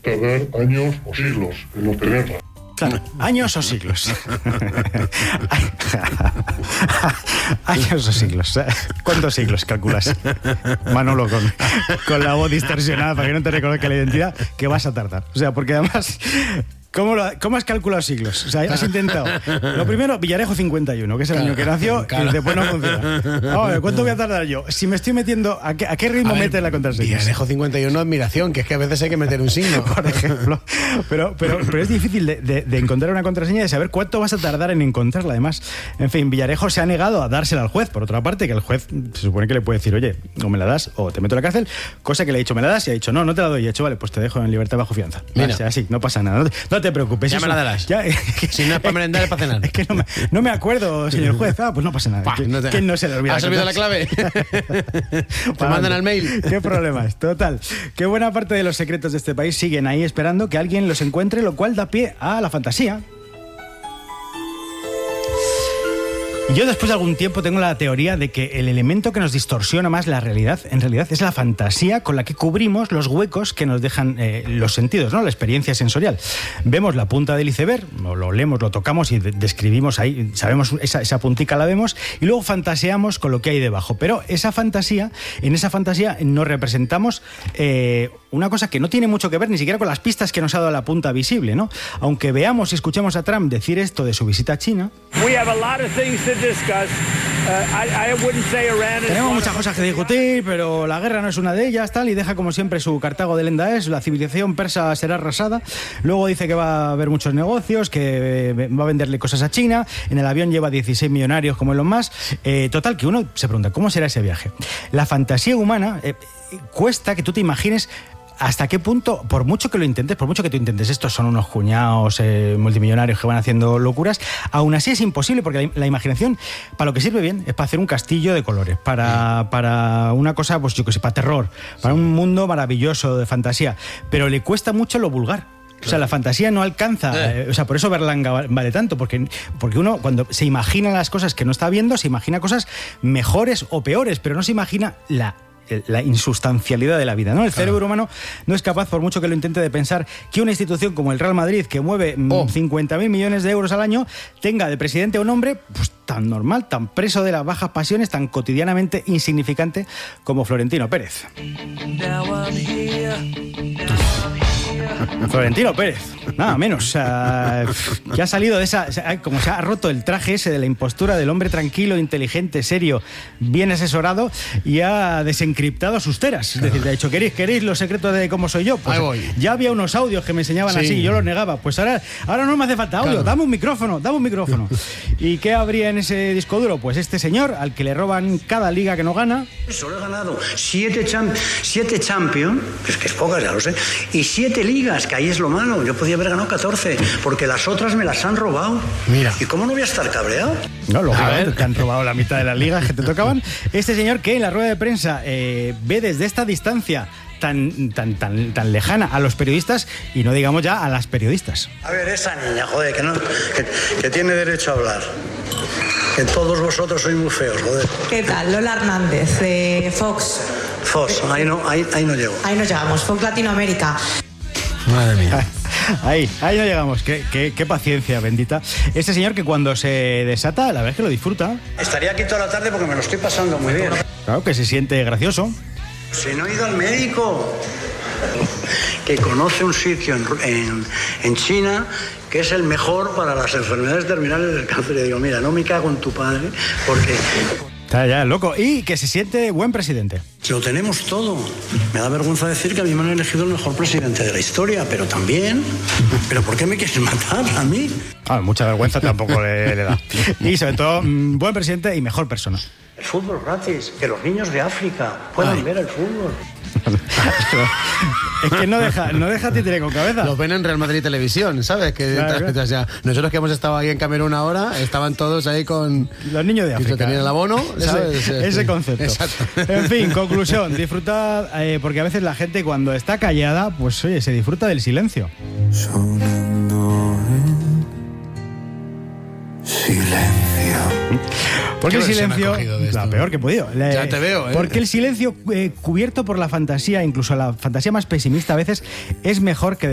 tardar años o siglos en obtenerla. Claro, años o siglos. Años o siglos. ¿Cuántos siglos calculas, Manolo, con la voz distorsionada para que no te reconozca la identidad, que vas a tardar? O sea, porque además... ¿Cómo has calculado siglos? O sea, has intentado. Lo primero, Villarejo 51, que es el año que nació, y después no funciona. Ahora, ¿cuánto voy a tardar yo? Si me estoy metiendo, ¿a qué ritmo metes la contraseña? Villarejo 51, admiración, que es que a veces hay que meter un signo. Por ejemplo. Pero es difícil de encontrar una contraseña y de saber cuánto vas a tardar en encontrarla. Además, en fin, Villarejo se ha negado a dársela al juez. Por otra parte, que el juez se supone que le puede decir, oye, o me la das o te meto en la cárcel. Cosa que le ha dicho, me la das, y ha dicho, no te la doy. Y ha dicho, vale, pues te dejo en libertad bajo fianza. Mira. O sea, así, no pasa nada. No te preocupes. Ya me la darás. Si no es para merendar, es para cenar. Es que no me acuerdo, señor juez. Pues no pasa nada. ¿Quién no se le olvida? ¿Has olvidado la clave? Te mandan al mail. ¿Qué problema es? Total. Que buena parte de los secretos de este país siguen ahí esperando que alguien los encuentre, lo cual da pie a la fantasía. Yo después de algún tiempo tengo la teoría de que el elemento que nos distorsiona más la realidad, en realidad, es la fantasía con la que cubrimos los huecos que nos dejan los sentidos, ¿no? La experiencia sensorial. Vemos la punta del iceberg, lo leemos, lo tocamos y describimos ahí, sabemos esa puntica la vemos, y luego fantaseamos con lo que hay debajo. Pero en esa fantasía nos representamos una cosa que no tiene mucho que ver ni siquiera con las pistas que nos ha dado la punta visible, ¿no? Aunque veamos y escuchemos a Trump decir esto de su visita a China, tenemos muchas cosas que discutir, pero la guerra no es una de ellas, tal, y deja como siempre su Cartago de Lenda es, la civilización persa será arrasada. Luego dice que va a haber muchos negocios, que va a venderle cosas a China, en el avión lleva 16 millonarios como Elon Musk. Total, que uno se pregunta, ¿cómo será ese viaje? La fantasía humana cuesta que tú te imagines hasta qué punto, por mucho que lo intentes, por mucho que tú intentes, estos son unos cuñados multimillonarios que van haciendo locuras, aún así es imposible, porque la imaginación, para lo que sirve bien, es para hacer un castillo de colores, para una cosa, pues yo que sé, para terror, para un mundo maravilloso de fantasía, pero le cuesta mucho lo vulgar. O sea, la fantasía no alcanza, o sea, por eso Berlanga vale tanto, porque uno cuando se imagina las cosas que no está viendo, se imagina cosas mejores o peores, pero no se imagina la insustancialidad de la vida, ¿no? El cerebro humano no es capaz, por mucho que lo intente, de pensar que una institución como el Real Madrid, que mueve 50.000 millones de euros al año, tenga de presidente a un hombre pues tan normal, tan preso de las bajas pasiones, tan cotidianamente insignificante como Florentino Pérez. Florentino Pérez, nada menos. O sea, que ha salido de esa... O sea, como se ha roto el traje ese de la impostura del hombre tranquilo, inteligente, serio, bien asesorado, y ha desencriptado sus teras. Es decir, le ha dicho, ¿queréis los secretos de cómo soy yo? Pues ya había unos audios que me enseñaban así y yo los negaba. Pues ahora no me hace falta audio, dame un micrófono. ¿Y qué habría en ese disco duro? Pues este señor, al que le roban cada liga que no gana. Solo he ganado 7 Champions, es que es pocas, ya lo sé, y 7 ligas, que ahí es lo malo. Yo podía haber ganado 14, porque las otras me las han robado. Mira. ¿Y cómo no voy a estar cabreado? No, lógicamente te han robado la mitad de las ligas que te tocaban. Este señor que en la rueda de prensa ve desde esta distancia tan lejana a los periodistas, y no digamos ya a las periodistas. A ver, esa niña, joder, que tiene derecho a hablar. Que todos vosotros sois muy feos, joder. ¿Qué tal? Lola Hernández, de Fox. Fox, ahí no llego. Ahí nos llegamos, Fox Latinoamérica. Madre mía. Ahí no llegamos. Qué paciencia bendita. Este señor que cuando se desata, la verdad es que lo disfruta. Estaría aquí toda la tarde porque me lo estoy pasando muy bien. Claro, que se siente gracioso. Si no he ido al médico, que conoce un sitio en China que es el mejor para las enfermedades terminales del cáncer. Y digo, mira, no me cago en tu padre, porque... Está ya loco. Y que se siente buen presidente. Lo tenemos todo. Me da vergüenza decir que a mí me han elegido el mejor presidente de la historia, pero también... ¿Pero por qué me quieres matar a mí? Mucha vergüenza tampoco le da. Y sobre todo, buen presidente y mejor persona. El fútbol gratis, que los niños de África puedan ver el fútbol. Es que no deja títere con cabeza. Lo ven en Real Madrid Televisión, ¿sabes? Claro. O sea, nosotros que hemos estado ahí en Camerún ahora, estaban todos ahí con... Los niños de África. Que tenían el abono, ¿sabes? Ese concepto. Exacto. En fin, conclusión, disfrutad, porque a veces la gente cuando está callada, pues oye, se disfruta del silencio. Sonando en silencio. Porque el silencio, la peor que he podido. Ya te veo, ¿eh? Porque el silencio cubierto por la fantasía, incluso la fantasía más pesimista a veces, es mejor que